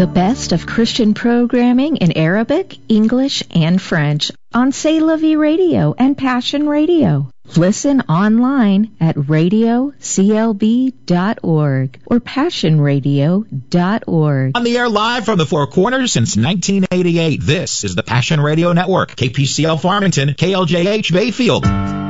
The best of Christian programming in Arabic, English, and French on C'est La Vie Radio and Passion Radio. Listen online at radioclb.org or passionradio.org. On the air live from the Four Corners since 1988, this is the Passion Radio Network, KPCL Farmington, KLJH Bayfield.